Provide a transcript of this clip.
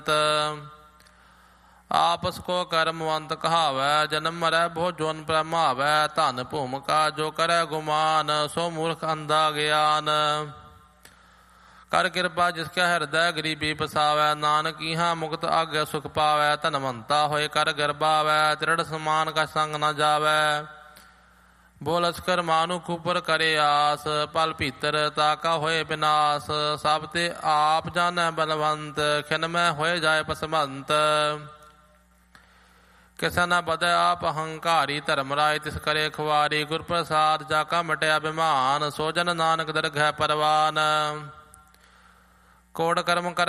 ਆਪਸ ਕੋ ਕਰਮਵੰਤ ਕਹਾਵੈ। ਜਨਮ ਮਰੈ ਬਹੁ ਜੋਨ ਪ੍ਰਮਾਵੈ। ਧਨ ਭੂਮਿਕਾ ਜੋ ਕਰੈ ਗੁਮਾਨ। ਸੋ ਮੂਰਖ ਅੰਧਾ ਗਿਆਨ। ਕਰ ਕਿਰਪਾ ਜਿਸ ਕੈ ਹਿਰਦੈ ਗਰੀਬੀ ਪਸਾਵੈ। ਨਾਨਕ ਇਹਾਂ ਮੁਕਤ ਆਗਿਆ ਸੁਖ ਪਾਵੈ। ਧਨਵੰਤਾ ਹੋਏ ਕਰ ਗਰਬਾਵੈ। ਤ੍ਰਿੜ ਸਮਾਨ ਕਾ ਸੰਗ ਨ ਜਾਵੈ। ਬੋ ਲਸਕਰ ਮਾਨੁ ਕੁਪਰ ਕਰੇ ਆਸ। ਪਲ ਭੀਤਰ ਤਾਕਾ ਹੋਏ ਬਿਨਾਸ। ਸਭ ਤੇ ਆਪ ਜਾਣੈ ਬਲਵੰਤ। ਖਿਨਮੈ ਹੋਏ ਜਾਏ ਪਸਮੰਤ। ਕਿਸੇ ਨ ਬਦੈ ਆਪ ਹੰਕਾਰੀ। ਧਰਮ ਰਾਏ ਤਿਸ ਕਰੇ ਖੁਆਰੀ। ਗੁਰ ਪ੍ਰਸਾਦ ਜਾ ਕਾ ਮਟਿਆ ਬਿਮਾਨ। ਸੋ ਜਨ ਨਾਨਕ ਦਰਗਹਿ ਪਰਵਾਨ। ਕੋਟ ਕਰਮ ਕਰ